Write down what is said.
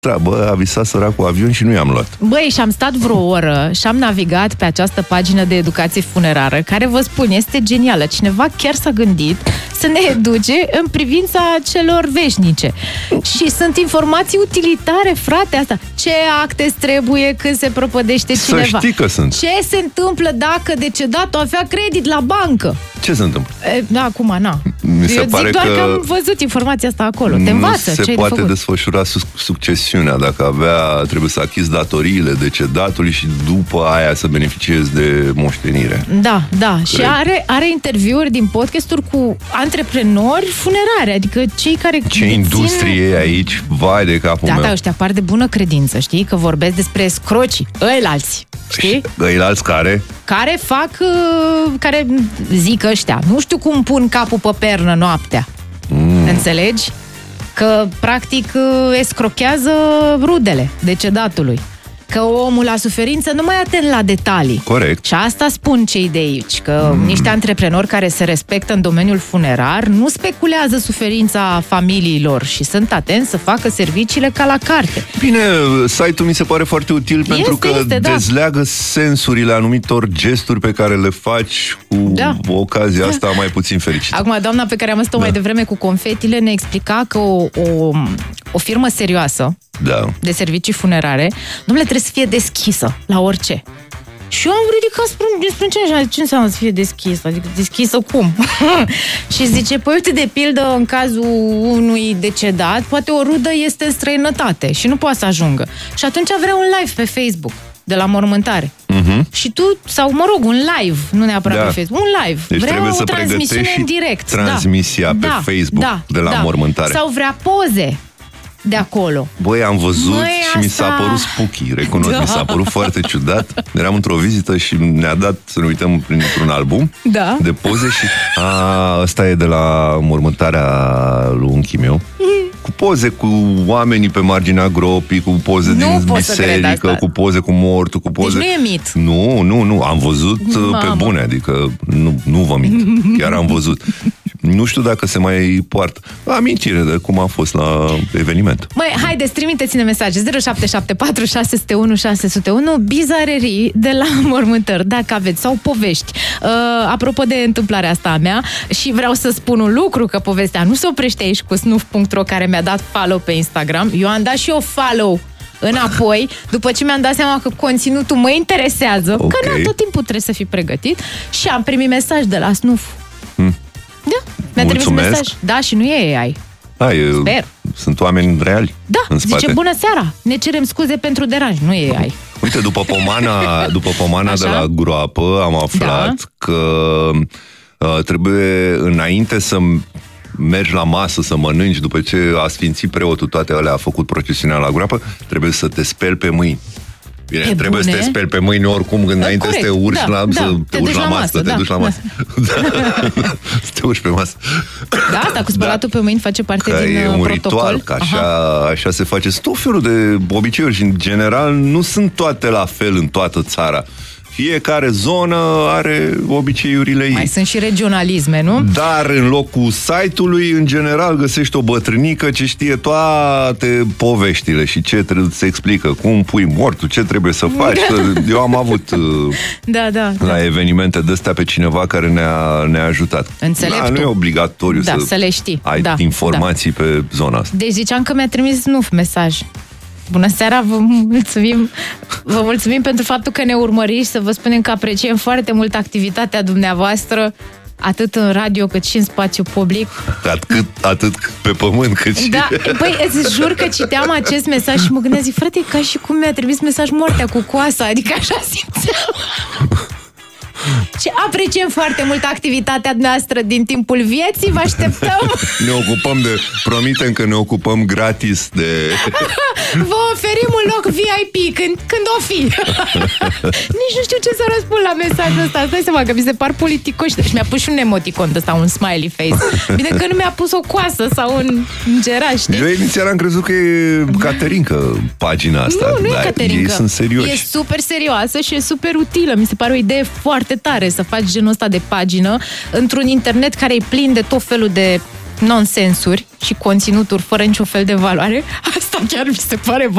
Bă, a visat săracul avion și nu i-am luat. Băi, și am stat vreo oră și am navigat pe această pagină de educație funerară, care, vă spun, este genială. Cineva chiar s-a gândit să ne educe în privința celor veșnice. Și sunt informații utilitare, frate, asta. Ce acte trebuie când se propădește cineva? Să știi că sunt. Ce se întâmplă dacă decedatul avea credit la bancă? Ce se întâmplă? Da, acum, na. Mi se Eu pare zic doar că am văzut informația asta acolo. Te învață nu se poate desfășura succesiunea. Dacă trebuie să achizi datoriile decedatului și după aia să beneficiezi de moștenire. Da, da. Cred. Și are interviuri din podcasturi cu antreprenori funerari, adică cei care... Ce industrie e aici, vai de capul meu. Da, ăștia par de bună credință, știi? Că vorbesc despre scrocii, ăilalți, știi? Ăilalți care? Care fac, care zic ăștia, nu știu cum pun capul pe pernă noaptea. Înțelegi? Că, practic, escrochează rudele decedatului. Că omul la suferință nu mai e atent la detalii. Corect. Și asta spun cei de aici, că niște antreprenori care se respectă în domeniul funerar nu speculează suferința familiilor și sunt atenți să facă serviciile ca la carte. Bine, site-ul mi se pare foarte util pentru că dezleagă sensurile anumitor gesturi pe care le faci cu ocazia asta mai puțin fericită. Acum, doamna pe care am văzut-o mai devreme cu confetile ne explica că o firmă serioasă de servicii funerare, dom'le, trebuie să fie deschisă la orice. Și eu am ridicat despre ce înseamnă să fie deschisă? Adică deschisă cum? Și zice, păi uite, de pildă, în cazul unui decedat, poate o rudă este în străinătate și nu poate să ajungă. Și atunci vrea un live pe Facebook de la mormântare. Și tu, sau mă rog, un live, nu neapărat pe Facebook, un live. Deci vrea trebuie o să transmisiune în direct. Transmisia pe Facebook de la mormântare. Sau vrea poze de acolo. Băi, am văzut și mi s-a părut spooky, recunosc, mi s-a părut foarte ciudat. Eram într-o vizită și ne-a dat să ne uităm printr-un album de poze și ăsta e de la mormântarea lui unchiul meu. Cu poze cu oamenii pe marginea gropii, cu poze din biserică, cu poze cu mortul, cu poze... Deci nu e mit. Nu, am văzut pe bune, adică nu vă mint, chiar am văzut. Nu știu dacă se mai poartă amintire de cum a fost la eveniment. Măi, haideți, trimiteți-ne mesaje 0774 601 601, bizarerii de la mormântări, dacă aveți, sau povești. Apropo de întâmplarea asta a mea, și vreau să spun un lucru, că povestea nu se oprește aici cu snuf.ro, care mi-a dat follow pe Instagram. Eu am dat și eu follow înapoi, după ce mi-am dat seama că conținutul mă interesează, că tot timpul trebuie să fii pregătit, și am primit mesaj de la snuf. Da, mi-a trimis mesaj. Da, și nu e AI. Sper. Sunt oameni reali. Da, zice, bună seara, ne cerem scuze pentru deranj, nu e AI. Uite, după pomana de la groapă am aflat că trebuie, înainte să mergi la masă să mănânci, după ce a sfințit preotul toate alea, a făcut procesiunea la groapă, trebuie să te speli pe mâini. Bine, trebuie să te speli pe mâini oricum, când înainte să te urci să te urci la masă, să te duci la masă. Să te urci pe masă. Da, asta cu spălatul pe mâini face parte din e un protocol. Ritual, că așa se face. Sunt tot felul de obiceiuri și, în general, nu sunt toate la fel în toată țara. Fiecare zonă are obiceiurile ei. Mai sunt și regionalisme, nu? Dar în locul site-ului, în general, găsești o bătrânică ce știe toate poveștile și ce trebuie să explică, cum pui mortul, ce trebuie să faci. Eu am avut la evenimente de-astea pe cineva care ne-a ajutat. Înțeleptul. Nu e obligatoriu să le știi. Ai informații pe zona asta. Deci ziceam că mi-a trimis mesaj. Bună seara, vă mulțumim pentru faptul că ne urmăriți, să vă spunem că apreciem foarte mult activitatea dumneavoastră, atât în radio cât și în spațiu public. Atât pe pământ cât și... Da, păi îți jur că citeam acest mesaj și mă gândeam, zic, frate, ca și cum mi-a trimis mesaj moartea cu coasa, adică așa simțeam. Și apreciem foarte mult activitatea noastră din timpul vieții, vă așteptăm. Promitem că ne ocupăm gratis de... Vă oferim un loc VIP când o fi. Nici nu știu ce să răspund la mesajul ăsta. Stai seama că mi se par politicoși. Și mi-a pus și un emoticon ăsta, un smiley face. Bine că nu mi-a pus o coasă sau un îngeraș. Eu inițial am crezut că e Caterinca pagina asta. Nu e Caterinca. Ei sunt serioși. E super serioasă și e super utilă. Mi se pare o idee foarte tare să faci genul ăsta de pagină într-un internet care e plin de tot felul de nonsensuri și conținuturi fără niciun fel de valoare. Asta chiar mi se pare